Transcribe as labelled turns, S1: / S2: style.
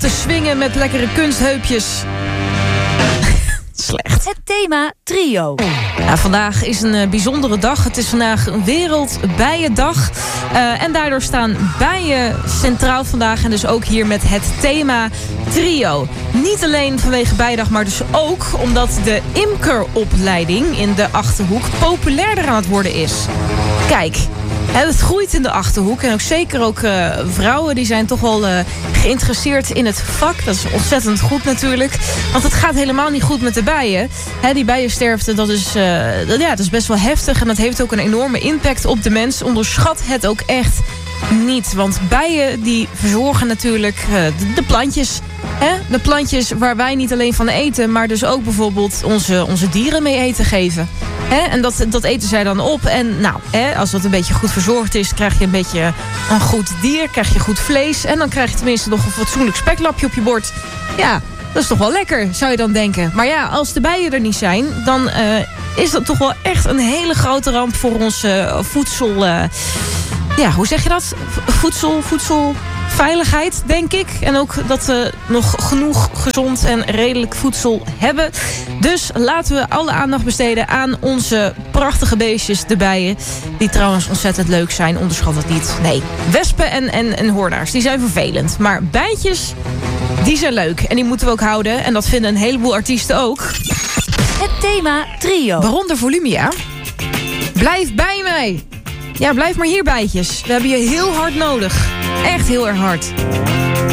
S1: te swingen met lekkere kunstheupjes. Slecht.
S2: Het thema trio.
S1: Ja, vandaag is een bijzondere dag. Het is vandaag een Wereldbijendag. En daardoor staan bijen centraal vandaag. En dus ook hier met het thema trio. Niet alleen vanwege Bijendag, maar dus ook omdat de imkeropleiding in de Achterhoek populairder aan het worden is. Kijk, het groeit in de Achterhoek. En ook zeker vrouwen die zijn toch wel geïnteresseerd in het vak. Dat is ontzettend goed natuurlijk. Want het gaat helemaal niet goed met de bijen. Die bijensterfte, dat is best wel heftig. En dat heeft ook een enorme impact op de mens. Onderschat het ook echt niet. Want bijen die verzorgen natuurlijk de plantjes. De plantjes waar wij niet alleen van eten, maar dus ook bijvoorbeeld onze dieren mee eten geven. En dat eten zij dan op. En als dat een beetje goed verzorgd is, krijg je een beetje een goed dier. Krijg je goed vlees. En dan krijg je tenminste nog een fatsoenlijk speklapje op je bord. Ja, dat is toch wel lekker, zou je dan denken. Maar ja, als de bijen er niet zijn, dan is dat toch wel echt een hele grote ramp voor ons voedsel. Hoe zeg je dat? Voedselveiligheid, denk ik. En ook dat we nog genoeg gezond en redelijk voedsel hebben. Dus laten we alle aandacht besteden aan onze prachtige beestjes, de bijen. Die trouwens ontzettend leuk zijn, onderschat het niet. Nee, wespen en hoornaars, die zijn vervelend. Maar bijtjes, die zijn leuk. En die moeten we ook houden. En dat vinden een heleboel artiesten ook.
S2: Het thema trio.
S1: Waaronder Volumia. Blijf bij mij. Ja, blijf maar hier, bijtjes. We hebben je heel hard nodig. Echt heel erg hard.